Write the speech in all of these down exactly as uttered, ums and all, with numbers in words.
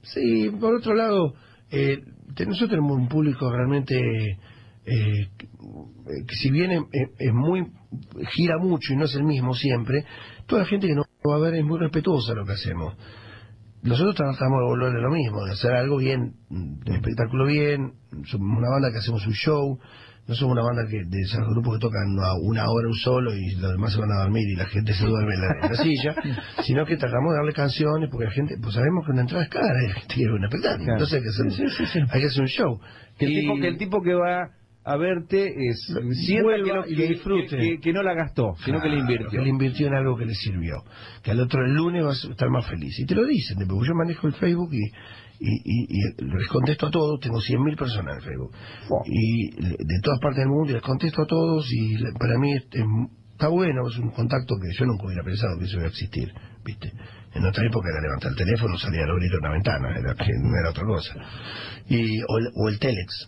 Sí, por otro lado, eh, nosotros tenemos un público realmente eh, que si bien es, es muy gira mucho y no es el mismo siempre, toda la gente que nos va a ver es muy respetuosa de lo que hacemos. Nosotros tratamos de volver a lo mismo, de hacer algo bien, de espectáculo bien. Somos una banda que hacemos un show, no somos una banda que de esos grupos que tocan una, una hora un solo y los demás se van a dormir y la gente se duerme en la, en la silla, sino que tratamos de darle canciones porque la gente, pues sabemos que una entrada es cara y la gente quiere un espectáculo, claro. Entonces hay que hacer, sí, sí, sí. Hay que hacer un show. Que el, y... tipo, que el tipo que va a verte es sienta que, no, y que, disfrute, que, que no la gastó, sino claro, que le invirtió. Que le invirtió en algo que le sirvió. Que al otro el lunes va a estar más feliz. Y te lo dicen, porque yo manejo el Facebook y, y, y, y les contesto a todos, tengo cien mil personas en el Facebook. Oh. Y de todas partes del mundo y les contesto a todos y para mí es, es, está bueno, es un contacto que yo nunca hubiera pensado que eso iba a existir, ¿viste? En otra época era levantar el teléfono, salía al abrir una ventana, era, no era otra cosa. Y, o, el, o el Telex.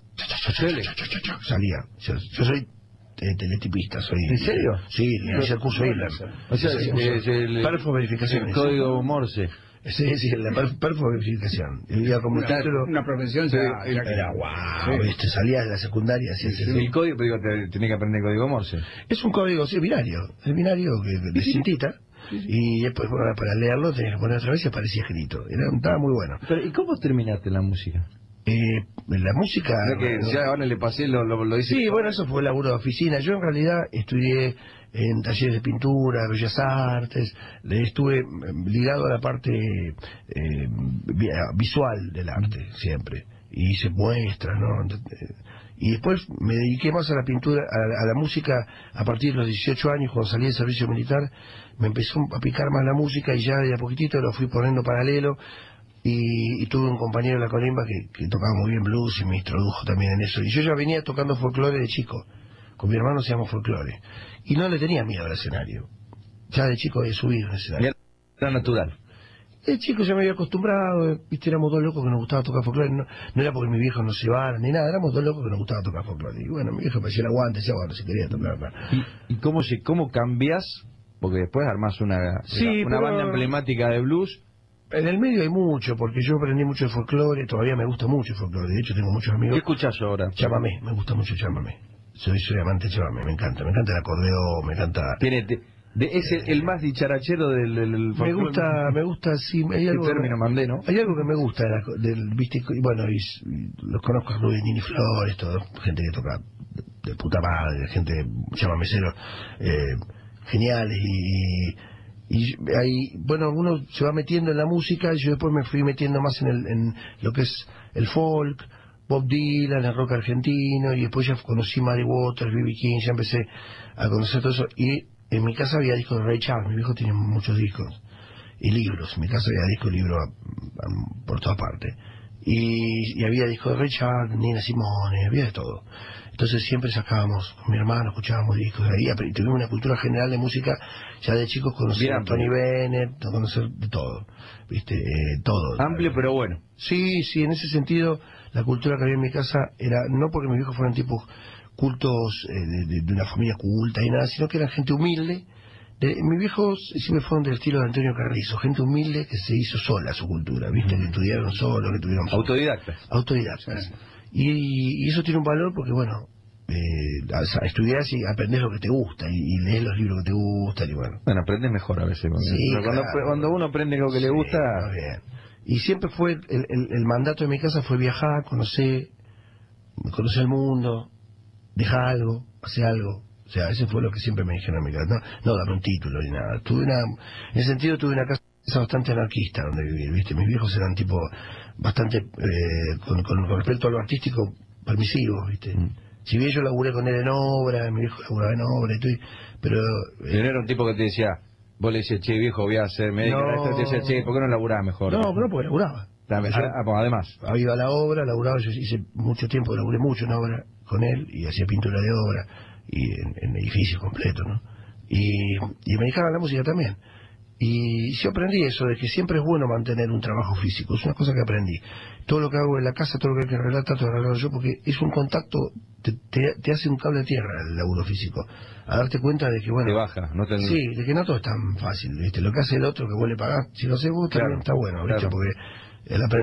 Salía. Yo, yo soy eh, teletipista, soy... ¿En serio? Sí, hice el curso Hitler. O sea, es, es el, perfo verificación. El código Morse. Sí, sí, la perf, perfo verificación. Y como una, título, una profesión sí, era, era, era wow, sí. Viste, salía de la secundaria. Así, sí, sí. El código, pero digo, tenés que aprender el código Morse. Es un código, sí, binario. Es binario que, de cintita. Sí, sí. Y después bueno, para leerlo tenés que poner otra vez y aparecía escrito. Era, estaba muy bueno. Pero, ¿y cómo terminaste la música? Eh, la música... Creo que no, ya ahora le pasé, lo, lo, lo hice... Sí, bueno, eso fue el laburo de oficina. Yo en realidad estudié en talleres de pintura, bellas artes, estuve ligado a la parte eh, visual del arte, siempre. Y hice muestras, ¿no? Y después me dediqué más a la pintura, a la, a la música a partir de los dieciocho años, cuando salí del servicio militar, me empezó a picar más la música y ya de a poquitito lo fui poniendo paralelo. Y, y tuve un compañero en la colimba que, que tocaba muy bien blues y me introdujo también en eso. Y yo ya venía tocando folclore de chico. Con mi hermano hacíamos folclore. Y no le tenía miedo al escenario. Ya de chico había subido al escenario. Era natural. De chico ya me había acostumbrado. Viste, éramos dos locos que nos gustaba tocar folclore. No, no era porque mi viejo nos llevara ni nada. Éramos dos locos que nos gustaba tocar folclore. Y bueno, mi viejo me hacía el aguante. Decía, bueno, si quería tocar. ¿Y, y cómo, se, cómo cambias? Porque después armás una, sí, una pero... banda emblemática de blues. En el medio hay mucho, porque yo aprendí mucho de folclore, todavía me gusta mucho el folclore, de hecho tengo muchos amigos. ¿Qué escuchás ahora? Chamamé, me gusta mucho chamamé. Soy, soy amante de chamamé, me encanta, me encanta el acordeón, me encanta... Tiene, de, de, es el, el más dicharachero del, del, del folclore. Me gusta, me gusta, sí, hay algo... término mandé, ¿no? Hay algo que me gusta, del, del viste, bueno, y, y los conozco a Rubén Nini Flores, todo, gente que toca de, de puta madre, gente chamameceros eh, geniales y... Y ahí, bueno, uno se va metiendo en la música y yo después me fui metiendo más en, el, en lo que es el folk, Bob Dylan, el rock argentino, y después ya conocí Muddy Waters, B B King, ya empecé a conocer todo eso. Y en mi casa había discos de Ray Charles, mi viejo tiene muchos discos, y libros, en mi casa había discos y libros a, a, por todas partes. Y, y había discos de Ray Charles, Nina Simone, había de todo. Entonces siempre sacábamos, con mi hermano escuchábamos discos de ahí, y tuvimos una cultura general de música, ya de chicos conocí a Tony Bennett, conocer de todo, viste, eh, todo. Amplio pero bueno. Sí, sí, en ese sentido, la cultura que había en mi casa era, no porque mis viejos fueran tipos cultos, eh, de, de, de una familia culta y nada, sino que eran gente humilde. De, mis viejos siempre fueron del estilo de Antonio Carrizo, gente humilde que se hizo sola su cultura, viste, mm. que estudiaron solo, que tuvieron... Autodidactas. Autodidactas. Sí. Y, y eso tiene un valor porque, bueno, eh, estudias y aprendes lo que te gusta y, y lees los libros que te gustan y bueno. Bueno, aprendes mejor a veces. Sí, pero cuando, claro. cuando uno aprende lo que sí, le gusta... Bien. Y siempre fue, el, el, el mandato de mi casa fue viajar, conocer, conocer el mundo, dejar algo, hacer algo. O sea, eso fue lo que siempre me dijeron en mi casa. No, no dame un título ni nada. Tuve una, en ese sentido tuve una casa bastante anarquista donde vivir, ¿viste? Mis viejos eran tipo bastante, eh, con, con, con respecto a lo artístico, permisivos, ¿viste? Mm. Si bien yo laburé con él en obra, mi viejo laburaba en obra y todo, pero... Eh, pero era un tipo que te decía, vos le decías, che, viejo, voy a hacer médico, no, esto, te decía, che, ¿por qué no laburaba mejor? No, no, porque laburaba. También, yo, además. Iba a la obra, laburaba, yo hice mucho tiempo, laburé mucho en obra con él, y hacía pintura de obra, y en, en edificios completos, ¿no? Y, y me dedicaba a la música también. Y yo aprendí eso, de que siempre es bueno mantener un trabajo físico, es una cosa que aprendí. Todo lo que hago en la casa, todo lo que hay que arreglar, trato de arreglarlo yo, porque es un contacto, te, te, te hace un cable a tierra el laburo físico. A darte cuenta de que, bueno... Te baja, no te... Sí, de que no todo es tan fácil, ¿viste? Lo que hace el otro, que vos le pagás, si lo haces vos, claro, también está bueno, ¿viste? Claro. Porque el